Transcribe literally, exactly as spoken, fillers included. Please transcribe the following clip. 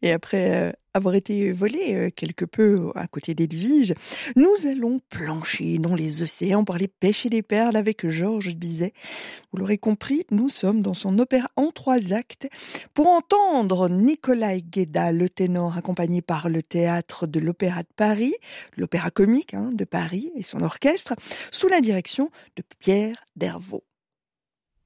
Et après euh, avoir été volé euh, quelque peu à côté d'Edwige, nous allons plancher dans les océans pour aller pêcher les perles avec Georges Bizet. Vous l'aurez compris, nous sommes dans son opéra en trois actes pour entendre Nicolas Guéda, le ténor, accompagné par le théâtre de l'Opéra de Paris, l'Opéra comique hein, de Paris et son orchestre, sous la direction de Pierre Dervaux.